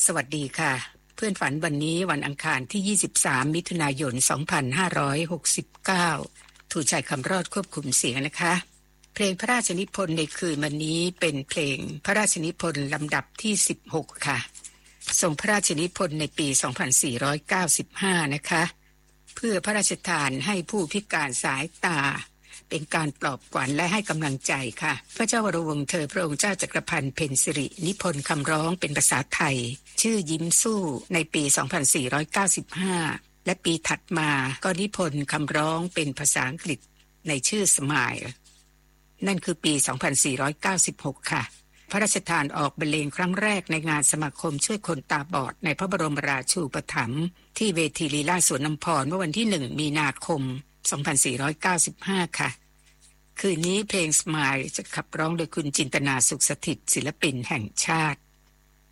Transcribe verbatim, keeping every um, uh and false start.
สวัสดีค่ะเพื่อนฝันวันนี้วันอังคารที่ยี่สิบสามมิถุนายนสองพันห้าร้อยหกสิบเก้าถูกใจคำรอดควบคุมเสียงนะคะเพลงพระราชนิพนธ์ในคืนวันนี้เป็นเพลงพระราชนิพนธ์ลำดับที่สิบหกค่ะทรงพระราชนิพนธ์ในปีสองพันสี่ร้อยเก้าสิบห้านะคะเพื่อพระราชทานให้ผู้พิการสายตาเป็นการปลอบขวัญและให้กำลังใจค่ะพระเจ้าวรวงศ์เธอพระองค์เจ้าจักรพันธ์เพ็ญสิรินิพนธ์คำร้องเป็นภาษาไทยชื่อยิ้มสู้ในปีสองพันสี่ร้อยเก้าสิบห้าและปีถัดมาก็นิพนธ์คำร้องเป็นภาษาอังกฤษในชื่อ Smile นั่นคือปีสองพันสี่ร้อยเก้าสิบหกค่ะพระราชทานออกบรรเลงครั้งแรกในงานสมาคมช่วยคนตาบอดในพระบรมราชูปถัมภ์ที่เวทีลีลาสวนน้ำพรเมื่อวันที่หนึ่งมีนาคมสองพันสี่ร้อยเก้าสิบห้าค่ะคืนนี้เพลง Smile จะขับร้องโดยคุณจินตนาสุขสถิตศิลปินแห่งชาติ